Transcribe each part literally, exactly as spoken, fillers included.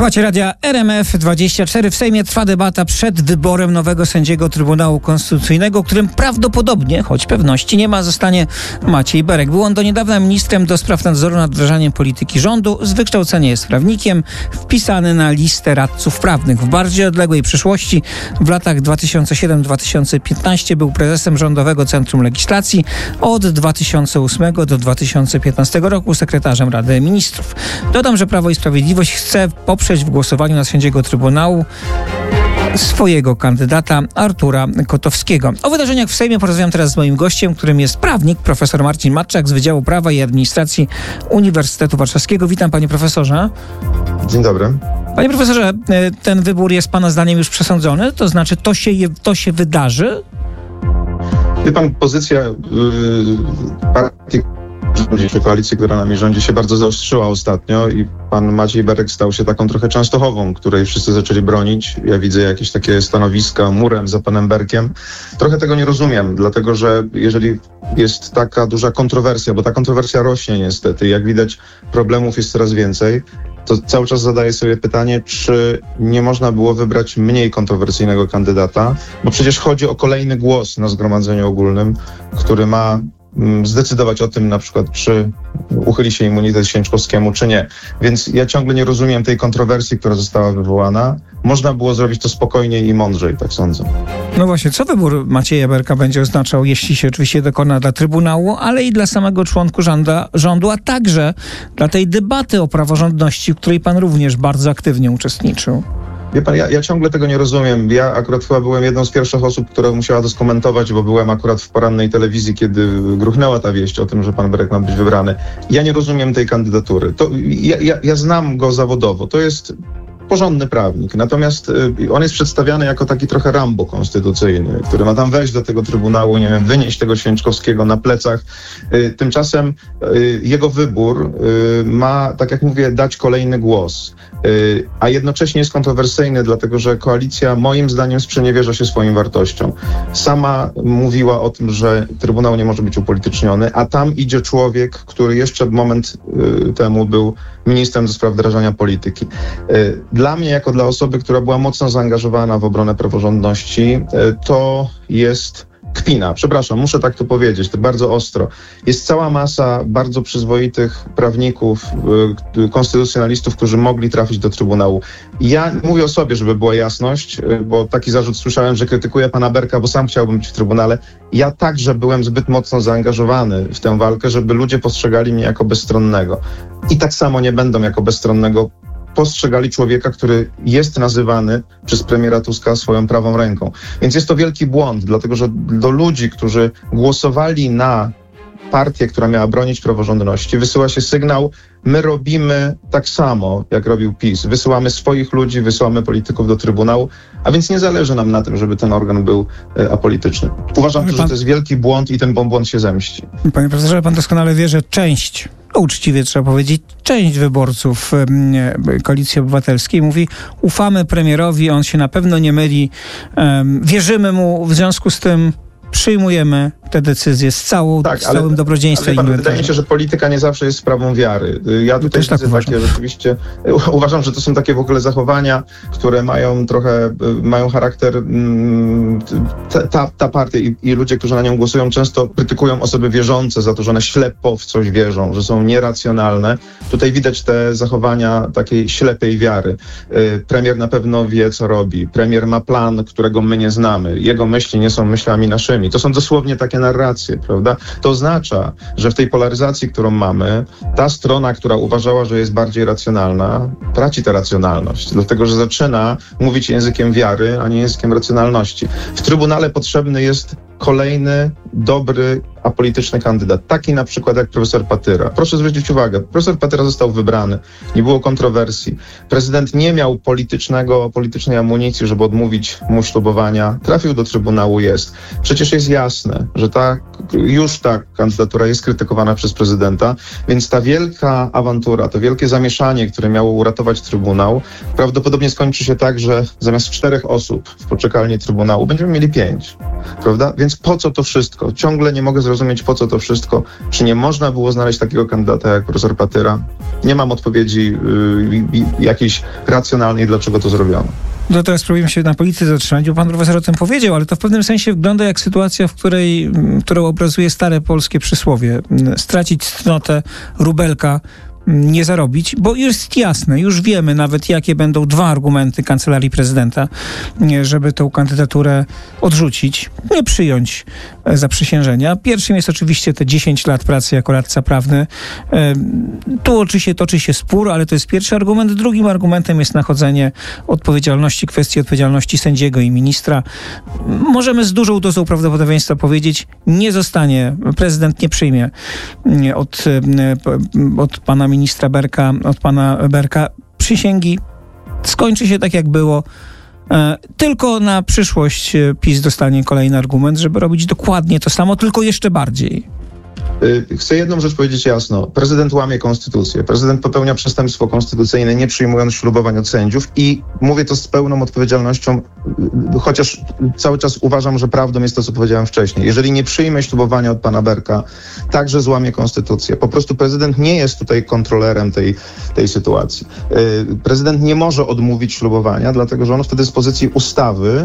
Słuchajcie radia R M F dwadzieścia cztery. W Sejmie trwa debata przed wyborem nowego sędziego Trybunału Konstytucyjnego, którym prawdopodobnie, choć pewności nie ma, zostanie Maciej Berek. Był on do niedawna ministrem do spraw nadzoru nad wdrażaniem polityki rządu. Z wykształcenia jest prawnikiem, wpisany na listę radców prawnych. W bardziej odległej przyszłości, w latach dwa tysiące siódmym do dwa tysiące piętnastego był prezesem Rządowego Centrum Legislacji. Od dwa tysiące ósmego do dwa tysiące piętnastego roku sekretarzem Rady Ministrów. Dodam, że Prawo i Sprawiedliwość chce poprzeć w głosowaniu na sędziego Trybunału swojego kandydata Artura Kotowskiego. O wydarzeniach w Sejmie porozmawiam teraz z moim gościem, którym jest prawnik, profesor Marcin Matczak z Wydziału Prawa i Administracji Uniwersytetu Warszawskiego. Witam, panie profesorze. Dzień dobry. Panie profesorze, ten wybór jest pana zdaniem już przesądzony? To znaczy to się, to się wydarzy? Wie pan, pozycja yy, partii czy koalicji, która nami rządzi, się bardzo zaostrzyła ostatnio i pan Maciej Berek stał się taką trochę Częstochową, której wszyscy zaczęli bronić. Ja widzę jakieś takie stanowiska murem za panem Berkiem. Trochę tego nie rozumiem, dlatego że jeżeli jest taka duża kontrowersja, bo ta kontrowersja rośnie niestety, jak widać problemów jest coraz więcej, to cały czas zadaję sobie pytanie, czy nie można było wybrać mniej kontrowersyjnego kandydata, bo przecież chodzi o kolejny głos na zgromadzeniu ogólnym, który ma zdecydować o tym na przykład, czy uchyli się immunitet Święczkowskiemu, czy nie. Więc ja ciągle nie rozumiem tej kontrowersji, która została wywołana. Można było zrobić to spokojniej i mądrzej, tak sądzę. No właśnie, co wybór Macieja Berka będzie oznaczał, jeśli się oczywiście dokona dla Trybunału, ale i dla samego członku rząda, rządu, a także dla tej debaty o praworządności, w której pan również bardzo aktywnie uczestniczył? Wie pan, ja, ja ciągle tego nie rozumiem. Ja akurat chyba byłem jedną z pierwszych osób, która musiała to skomentować, bo byłem akurat w porannej telewizji, kiedy gruchnęła ta wieść o tym, że pan Berek ma być wybrany. Ja nie rozumiem tej kandydatury. To, ja, ja, ja znam go zawodowo. To jest porządny prawnik. Natomiast y, on jest przedstawiany jako taki trochę Rambo konstytucyjny, który ma tam wejść do tego Trybunału, nie wiem, wynieść tego Święczkowskiego na plecach. Y, tymczasem y, jego wybór y, ma, tak jak mówię, dać kolejny głos. Y, a jednocześnie jest kontrowersyjny, dlatego że koalicja moim zdaniem sprzeniewierza się swoim wartościom. Sama mówiła o tym, że Trybunał nie może być upolityczniony, a tam idzie człowiek, który jeszcze moment y, temu był ministrem do spraw wdrażania polityki. Y, Dla mnie, jako dla osoby, która była mocno zaangażowana w obronę praworządności, to jest kpina. Przepraszam, muszę tak to powiedzieć, to bardzo ostro. Jest cała masa bardzo przyzwoitych prawników, konstytucjonalistów, którzy mogli trafić do Trybunału. Ja mówię o sobie, żeby była jasność, bo taki zarzut słyszałem, że krytykuję pana Berka, bo sam chciałbym być w Trybunale. Ja także byłem zbyt mocno zaangażowany w tę walkę, żeby ludzie postrzegali mnie jako bezstronnego. I tak samo nie będą jako bezstronnego postrzegali człowieka, który jest nazywany przez premiera Tuska swoją prawą ręką. Więc jest to wielki błąd, dlatego że do ludzi, którzy głosowali na partię, która miała bronić praworządności, wysyła się sygnał: my robimy tak samo, jak robił PiS. Wysyłamy swoich ludzi, wysyłamy polityków do Trybunału, a więc nie zależy nam na tym, żeby ten organ był e, apolityczny. Uważam, pan, że to jest wielki błąd i ten błąd się zemści. Panie profesorze, pan doskonale wie, że część, uczciwie trzeba powiedzieć, część wyborców e, Koalicji Obywatelskiej mówi: ufamy premierowi, on się na pewno nie myli, e, wierzymy mu, w związku z tym przyjmujemy te decyzje z, całą, tak, z całym ale, dobrodziejstwem. Ale pan, wydaje mi się, że polityka nie zawsze jest sprawą wiary. Ja tutaj też widzę tak takie rzeczywiście, uważam, że to są takie w ogóle zachowania, które mają trochę, mają charakter, ta, ta partia i, i ludzie, którzy na nią głosują, często krytykują osoby wierzące za to, że one ślepo w coś wierzą, że są nieracjonalne. Tutaj widać te zachowania takiej ślepej wiary. Premier na pewno wie, co robi. Premier ma plan, którego my nie znamy. Jego myśli nie są myślami naszymi. To są dosłownie takie narracje, prawda? To oznacza, że w tej polaryzacji, którą mamy, ta strona, która uważała, że jest bardziej racjonalna, traci tę racjonalność, dlatego że zaczyna mówić językiem wiary, a nie językiem racjonalności. W Trybunale potrzebny jest kolejny, dobry, apolityczny kandydat. Taki na przykład jak profesor Patyra. Proszę zwrócić uwagę, profesor Patyra został wybrany. Nie było kontrowersji. Prezydent nie miał politycznego, politycznej amunicji, żeby odmówić mu ślubowania. Trafił do Trybunału, jest. Przecież jest jasne, że ta, już ta kandydatura jest krytykowana przez prezydenta, więc ta wielka awantura, to wielkie zamieszanie, które miało uratować Trybunał, prawdopodobnie skończy się tak, że zamiast czterech osób w poczekalni Trybunału będziemy mieli pięć. Prawda? Więc więc po co to wszystko? Ciągle nie mogę zrozumieć, po co to wszystko. Czy nie można było znaleźć takiego kandydata jak profesor Patyra? Nie mam odpowiedzi yy, jakiejś racjonalnej, dlaczego to zrobiono. No teraz spróbujemy się na polityce zatrzymać, bo pan profesor o tym powiedział, ale to w pewnym sensie wygląda jak sytuacja, w której, którą obrazuje stare polskie przysłowie. Stracić cnotę, rubelka nie zarobić, bo już jest jasne, już wiemy nawet, jakie będą dwa argumenty Kancelarii Prezydenta, żeby tą kandydaturę odrzucić, nie przyjąć zaprzysiężenia. Pierwszym jest oczywiście te dziesięć lat pracy jako radca prawny. Tu oczywiście toczy się spór, ale to jest pierwszy argument. Drugim argumentem jest nachodzenie odpowiedzialności, kwestii odpowiedzialności sędziego i ministra. Możemy z dużą dozą prawdopodobieństwa powiedzieć, nie zostanie, prezydent nie przyjmie od, od pana ministra Berka, od pana Berka przysięgi. Skończy się tak, jak było. E, tylko na przyszłość PiS dostanie kolejny argument, żeby robić dokładnie to samo, tylko jeszcze bardziej. Chcę jedną rzecz powiedzieć jasno. Prezydent łamie konstytucję. Prezydent popełnia przestępstwo konstytucyjne, nie przyjmując ślubowań od sędziów i mówię to z pełną odpowiedzialnością, chociaż cały czas uważam, że prawdą jest to, co powiedziałem wcześniej. Jeżeli nie przyjmie ślubowania od pana Berka, także złamie konstytucję. Po prostu prezydent nie jest tutaj kontrolerem tej, tej sytuacji. Prezydent nie może odmówić ślubowania, dlatego że on wtedy z pozycji ustawy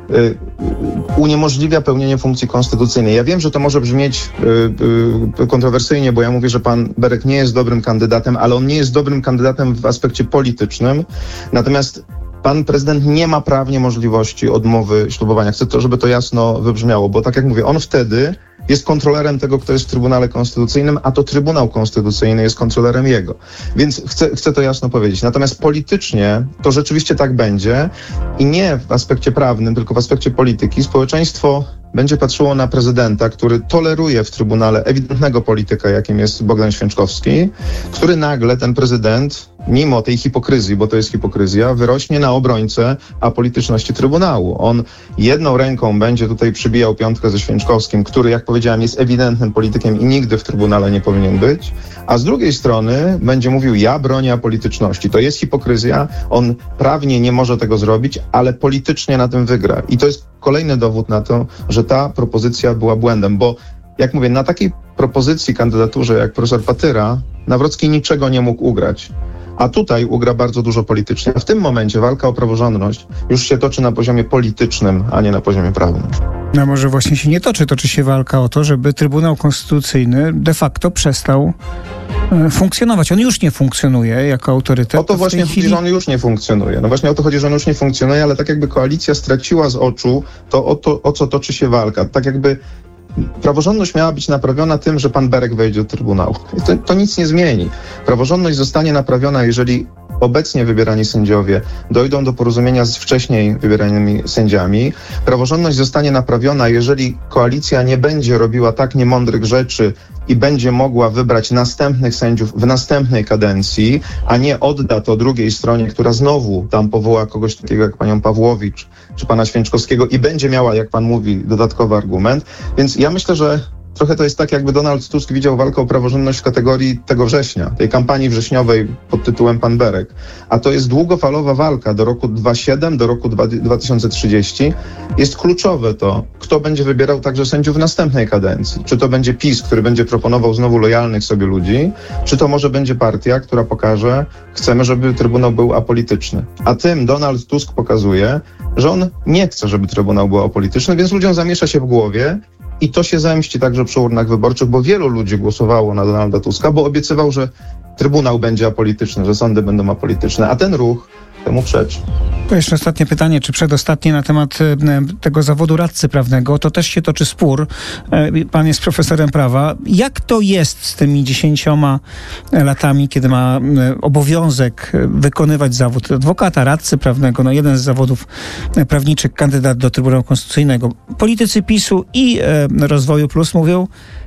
uniemożliwia pełnienie funkcji konstytucyjnej. Ja wiem, że to może brzmieć y, y, kontrowersyjnie, bo ja mówię, że pan Berek nie jest dobrym kandydatem, ale on nie jest dobrym kandydatem w aspekcie politycznym. Natomiast pan prezydent nie ma prawnie możliwości odmowy ślubowania. Chcę to, żeby to jasno wybrzmiało, bo tak jak mówię, on wtedy jest kontrolerem tego, kto jest w Trybunale Konstytucyjnym, a to Trybunał Konstytucyjny jest kontrolerem jego. Więc chcę, chcę to jasno powiedzieć. Natomiast politycznie to rzeczywiście tak będzie i nie w aspekcie prawnym, tylko w aspekcie polityki. Społeczeństwo będzie patrzyło na prezydenta, który toleruje w Trybunale ewidentnego polityka, jakim jest Bogdan Święczkowski, który nagle, ten prezydent, mimo tej hipokryzji, bo to jest hipokryzja, wyrośnie na obrońcę apolityczności Trybunału. On jedną ręką będzie tutaj przybijał piątkę ze Święczkowskim, który, jak powiedziałem, jest ewidentnym politykiem i nigdy w Trybunale nie powinien być, a z drugiej strony będzie mówił, ja bronię apolityczności. To jest hipokryzja, on prawnie nie może tego zrobić, ale politycznie na tym wygra. I to jest kolejny dowód na to, że ta propozycja była błędem, bo jak mówię, na takiej propozycji, kandydaturze jak profesor Patyra, Nawrocki niczego nie mógł ugrać. A tutaj ugra bardzo dużo politycznie. A w tym momencie walka o praworządność już się toczy na poziomie politycznym, a nie na poziomie prawnym. No może właśnie się nie toczy. Toczy się walka o to, żeby Trybunał Konstytucyjny de facto przestał e, funkcjonować. On już nie funkcjonuje jako autorytet. O to właśnie chwili... chodzi, że on już nie funkcjonuje. No właśnie o to chodzi, że on już nie funkcjonuje, ale tak jakby koalicja straciła z oczu to o, to, o co toczy się walka. Tak jakby praworządność miała być naprawiona tym, że pan Berek wejdzie do Trybunału. To, to nic nie zmieni. Praworządność zostanie naprawiona, jeżeli obecnie wybierani sędziowie dojdą do porozumienia z wcześniej wybieranymi sędziami. Praworządność zostanie naprawiona, jeżeli koalicja nie będzie robiła tak niemądrych rzeczy i będzie mogła wybrać następnych sędziów w następnej kadencji, a nie odda to drugiej stronie, która znowu tam powoła kogoś takiego jak panią Pawłowicz czy pana Święczkowskiego i będzie miała, jak pan mówi, dodatkowy argument. Więc ja myślę, że trochę to jest tak, jakby Donald Tusk widział walkę o praworządność w kategorii tego września, tej kampanii wrześniowej pod tytułem Pan Berek. A to jest długofalowa walka do roku dwa tysiące siódmego, do roku dwa tysiące trzydziestego. Jest kluczowe to, kto będzie wybierał także sędziów w następnej kadencji. Czy to będzie PiS, który będzie proponował znowu lojalnych sobie ludzi, czy to może będzie partia, która pokaże, chcemy, żeby Trybunał był apolityczny. A tym Donald Tusk pokazuje, że on nie chce, żeby Trybunał był apolityczny, więc ludziom zamiesza się w głowie. I to się zemści także przy urnach wyborczych, bo wielu ludzi głosowało na Donalda Tuska, bo obiecywał, że Trybunał będzie apolityczny, że sądy będą apolityczne, a ten ruch temu przeczy. To jeszcze ostatnie pytanie, czy przedostatnie na temat tego zawodu radcy prawnego. To też się toczy spór. Pan jest profesorem prawa. Jak to jest z tymi dziesięcioma latami, kiedy ma obowiązek wykonywać zawód adwokata, radcy prawnego, no jeden z zawodów prawniczych, kandydat do Trybunału Konstytucyjnego. Politycy PiSu i Rozwoju Plus mówią,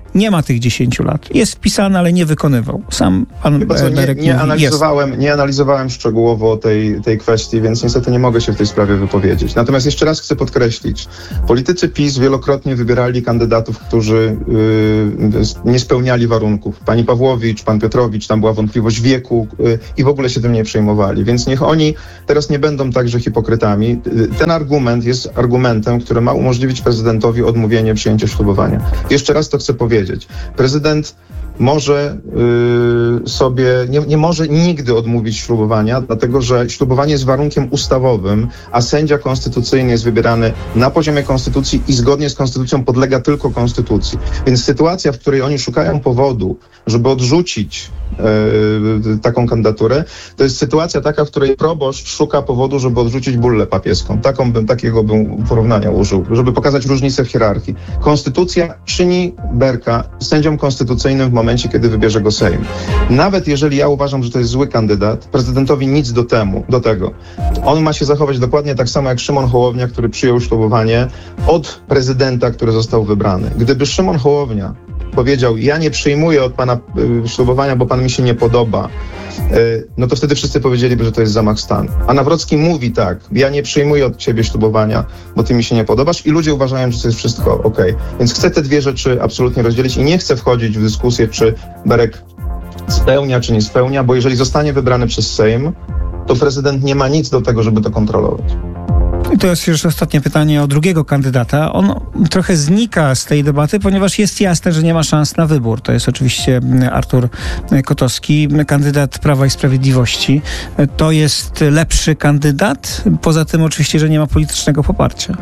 nie ma tych dziesięciu lat. Jest wpisany, ale nie wykonywał. Sam pan Chyba co, nie, Berek nie, mówi, analizowałem, nie analizowałem szczegółowo tej, tej kwestii, więc niestety nie mogę się w tej sprawie wypowiedzieć. Natomiast jeszcze raz chcę podkreślić, politycy PiS wielokrotnie wybierali kandydatów, którzy yy, nie spełniali warunków. Pani Pawłowicz, pan Piotrowicz, tam była wątpliwość wieku yy, i w ogóle się tym nie przejmowali. Więc niech oni teraz nie będą także hipokrytami. Yy, ten argument jest argumentem, który ma umożliwić prezydentowi odmówienie przyjęcia ślubowania. Jeszcze raz to chcę powiedzieć. Prezydent może yy, sobie, nie, nie może nigdy odmówić ślubowania, dlatego że ślubowanie jest warunkiem ustawowym, a sędzia konstytucyjny jest wybierany na poziomie konstytucji i zgodnie z konstytucją podlega tylko konstytucji. Więc sytuacja, w której oni szukają powodu, żeby odrzucić yy, taką kandydaturę, to jest sytuacja taka, w której proboszcz szuka powodu, żeby odrzucić bullę papieską. Taką bym, takiego bym porównania użył, żeby pokazać różnicę w hierarchii. Konstytucja czyni Berka sędzią konstytucyjnym w momencie, momencie, kiedy wybierze go Sejm. Nawet jeżeli ja uważam, że to jest zły kandydat, prezydentowi nic do temu, do tego. On ma się zachować dokładnie tak samo jak Szymon Hołownia, który przyjął ślubowanie od prezydenta, który został wybrany. Gdyby Szymon Hołownia powiedział, ja nie przyjmuję od pana y, ślubowania, bo pan mi się nie podoba, y, no to wtedy wszyscy powiedzieliby, że to jest zamach stanu. A Nawrocki mówi tak, ja nie przyjmuję od ciebie ślubowania, bo ty mi się nie podobasz i ludzie uważają, że to jest wszystko okej. Okay. Więc chcę te dwie rzeczy absolutnie rozdzielić i nie chcę wchodzić w dyskusję, czy Berek spełnia, czy nie spełnia, bo jeżeli zostanie wybrany przez Sejm, to prezydent nie ma nic do tego, żeby to kontrolować. I to jest już ostatnie pytanie o drugiego kandydata. On trochę znika z tej debaty, ponieważ jest jasne, że nie ma szans na wybór. To jest oczywiście Artur Kotowski, kandydat Prawa i Sprawiedliwości. To jest lepszy kandydat, poza tym oczywiście, że nie ma politycznego poparcia.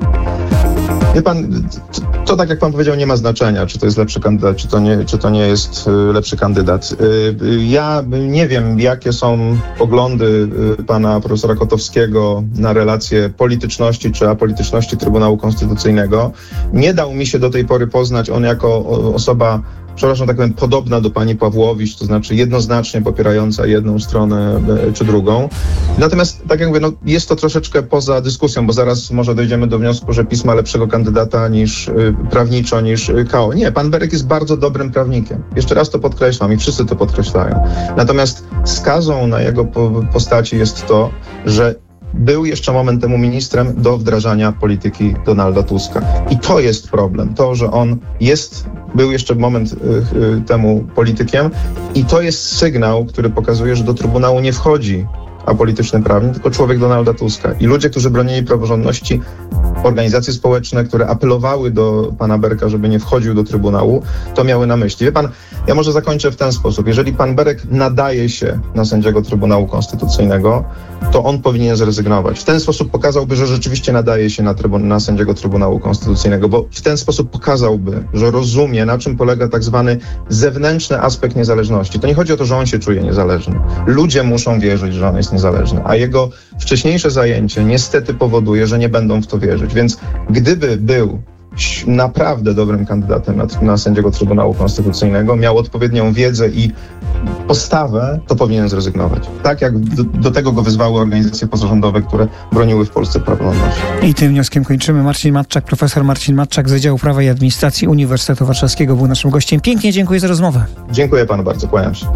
Wie pan, to, to tak jak pan powiedział, nie ma znaczenia, czy to jest lepszy kandydat, czy to nie, czy to nie jest y, lepszy kandydat. Y, ja nie wiem, jakie są poglądy y, pana profesora Kotowskiego na relacje polityczności czy apolityczności Trybunału Konstytucyjnego. Nie dał mi się do tej pory poznać on jako o, osoba, przepraszam, tak powiem, podobna do pani Pawłowicz, to znaczy jednoznacznie popierająca jedną stronę y, czy drugą. Natomiast, tak jak mówię, no, jest to troszeczkę poza dyskusją, bo zaraz może dojdziemy do wniosku, że PiS ma lepszego kandydata niż y, prawniczo, niż y, K O. Nie, pan Berek jest bardzo dobrym prawnikiem. Jeszcze raz to podkreślam i wszyscy to podkreślają. Natomiast skazą na jego po, postaci jest to, że był jeszcze moment temu ministrem do wdrażania polityki Donalda Tuska. I to jest problem. To, że on jest, był jeszcze moment y, y, temu politykiem i to jest sygnał, który pokazuje, że do Trybunału nie wchodzi apolityczny prawnik, tylko człowiek Donalda Tuska. I ludzie, którzy bronili praworządności, organizacje społeczne, które apelowały do pana Berka, żeby nie wchodził do Trybunału, to miały na myśli. Wie pan, ja może zakończę w ten sposób. Jeżeli pan Berek nadaje się na sędziego Trybunału Konstytucyjnego, to on powinien zrezygnować. W ten sposób pokazałby, że rzeczywiście nadaje się na, trybun- na sędziego Trybunału Konstytucyjnego, bo w ten sposób pokazałby, że rozumie, na czym polega tak zwany zewnętrzny aspekt niezależności. To nie chodzi o to, że on się czuje niezależny. Ludzie muszą wierzyć, że on jest niezależny, a jego wcześniejsze zajęcie niestety powoduje, że nie będą w to wierzyć. Więc gdyby był naprawdę dobrym kandydatem na, na sędziego Trybunału Konstytucyjnego, miał odpowiednią wiedzę i postawę, to powinien zrezygnować. Tak jak do, do tego go wyzwały organizacje pozarządowe, które broniły w Polsce praworządności. I tym wnioskiem kończymy. Marcin Matczak, profesor Marcin Matczak z Wydziału Prawa i Administracji Uniwersytetu Warszawskiego był naszym gościem. Pięknie dziękuję za rozmowę. Dziękuję panu bardzo, kłaniam się.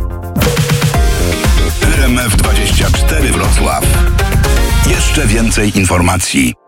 R M F dwadzieścia cztery Wrocław. Jeszcze więcej informacji.